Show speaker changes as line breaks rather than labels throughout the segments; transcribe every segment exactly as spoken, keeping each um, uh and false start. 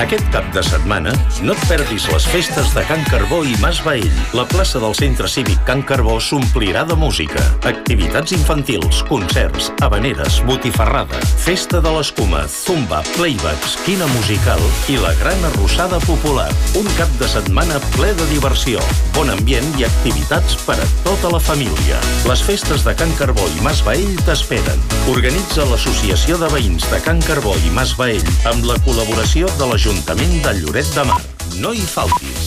Aquest cap de setmana no et perdis les festes de Can Carbó i Mas Baell. La plaça del Centre Cívic Can Carbó s'omplirà de música. Activitats infantils, concerts, habaneres, botifarrada, festa de l'escuma, zumba, playbacks, quina musical i la gran arrossada popular. Un cap de setmana ple de diversió, bon ambient i activitats per a tota la família. Les festes de Can Carbó i Mas Baell t'esperen. Organitza l'Associació de Veïns de Can Carbó i Mas Baell amb la col·laboració de l'Ajuntament de Lloret de Mar. No hi faltis.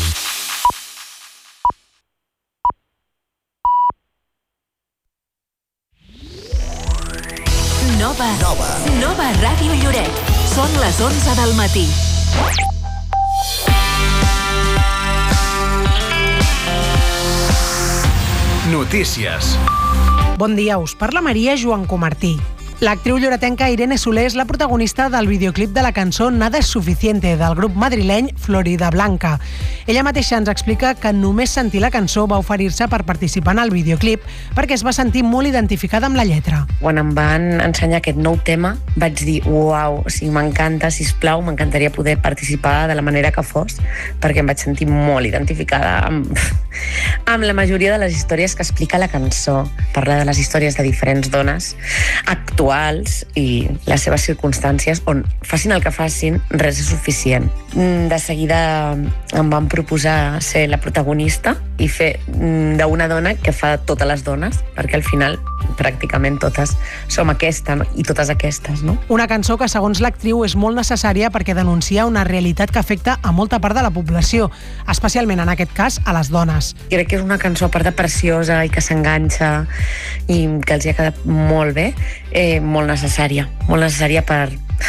Nova. Nova. Nova Ràdio Lloret. Són les onze del matí.
Notícies.
Bon dia, us parla Maria Joan Comartí. L'actriu lloretenca Irene Soler és la protagonista del videoclip de la cançó Nada es suficiente del grup madrileny Florida Blanca. Ella mateixa ens explica que només sentir la cançó va oferir-se per participar en el videoclip perquè es va sentir molt identificada amb la lletra.
Quan em van ensenyar aquest nou tema vaig dir, uau, o sigui, m'encanta, sisplau, m'encantaria poder participar de la manera que fos, perquè em vaig sentir molt identificada amb, amb la majoria de les històries que explica la cançó. Parla de les històries de diferents dones actuals i les seves circumstàncies on facin el que facin, res és suficient. De seguida em van proposar ser la protagonista i fer d'una dona que fa totes les dones, perquè al final pràcticament totes som aquesta, no? I totes aquestes, no?
Una cançó que, segons l'actriu, és molt necessària perquè denuncia una realitat que afecta a molta part de la població, especialment en aquest cas a les dones.
Crec que és una cançó, a part de preciosa i que s'enganxa i que els hi ha quedat molt bé, eh, molt necessària, molt necessària per,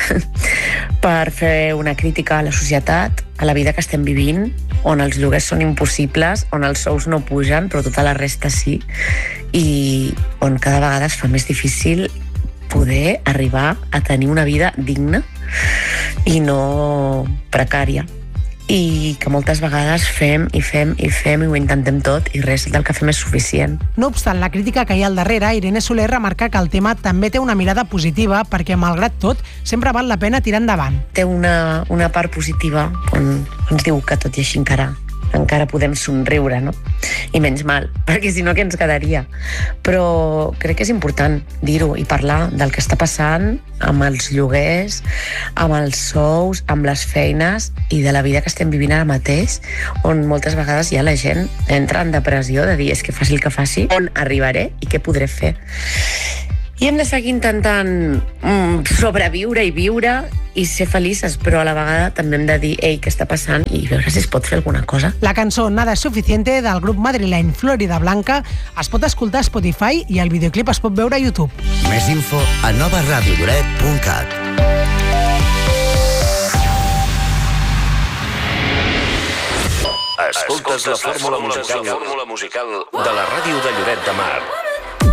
per fer una crítica a la societat, a la vida que estem vivint, on els lloguers són impossibles, on els sous no pugen, però tota la resta sí, i on cada vegada es fa més difícil poder arribar a tenir una vida digna i no precària. I que moltes vegades fem i fem i fem i ho intentem tot i res del que fem és suficient.
No obstant la crítica que hi ha al darrere, Irene Soler remarca que el tema també té una mirada positiva perquè, malgrat tot, sempre val la pena tirar endavant.
Té una, una part positiva on ens diu que tot i així encara encara podem somriure, no? I menys mal, perquè si no què ens quedaria? Però crec que és important dir-ho i parlar del que està passant amb els lloguers, amb els sous, amb les feines i de la vida que estem vivint ara mateix, on moltes vegades ja la gent entra en depressió de dir és que faci el que faci, on arribaré i què podré fer. I hem de seguir intentant mm, sobreviure i viure i ser felices, però a la vegada també hem de dir ei, què està passant i veure si es pot fer alguna cosa.
La cançó Nada es suficiente del grup madrileny Florida Blanca es pot escoltar a Spotify i el videoclip es pot veure a YouTube.
Més info a nova ràdio lloret punt cat.
Escoltes la fórmula musical de la ràdio de Lloret de Mar.